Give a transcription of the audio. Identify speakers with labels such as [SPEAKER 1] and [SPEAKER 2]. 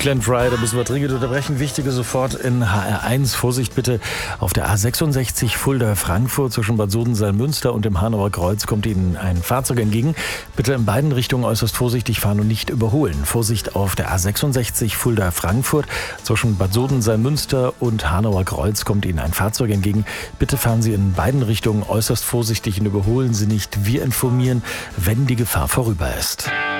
[SPEAKER 1] Glenn Frey, da müssen wir dringend unterbrechen. Wichtige sofort in HR1. Vorsicht bitte, auf der A66 Fulda-Frankfurt zwischen Bad Sodensalm-Münster und dem Hanauer Kreuz kommt Ihnen ein Fahrzeug entgegen. Bitte in beiden Richtungen äußerst vorsichtig fahren und nicht überholen. Vorsicht auf der A66 Fulda-Frankfurt zwischen Bad Sodensalm-Münster und Hanauer Kreuz kommt Ihnen ein Fahrzeug entgegen. Bitte fahren Sie in beiden Richtungen äußerst vorsichtig und überholen Sie nicht. Wir informieren, wenn die Gefahr vorüber ist.